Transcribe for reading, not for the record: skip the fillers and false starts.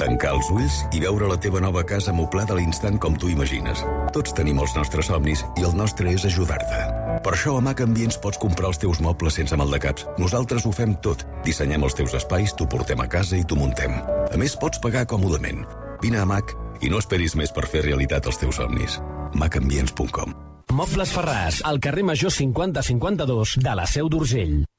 Tancar els ulls i veure la teva nova casa amoblada a l'instant com tu imagines. Tots tenim els nostres somnis i el nostre és ajudar-te. Per això a MAC Ambients pots comprar els teus mobles sense maldecaps. Nosaltres ho fem tot. Dissenyem els teus espais, t'ho portem a casa i t'ho muntem. A més, pots pagar còmodament. Vine a MAC i no esperis més per fer realitat els teus somnis. macambients.com. Mobles Ferràs, al carrer Major 5052 de la Seu d'Urgell.